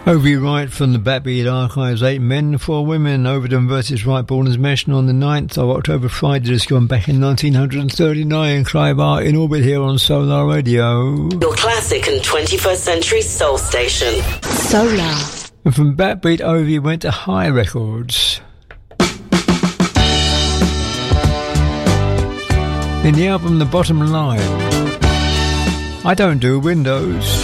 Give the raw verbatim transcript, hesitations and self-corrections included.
Ovie Wright from the Backbeat Archives, Eight Men, Four Women, Overton versus Wright Born Mesh on the ninth of October, Friday, just gone back in nineteen thirty-nine. Clive Art in orbit here on Solar Radio. Your classic and twenty-first century soul station. Solar. And from Backbeat, Ovie went to High Records. In the album The Bottom Line, I Don't Do Windows.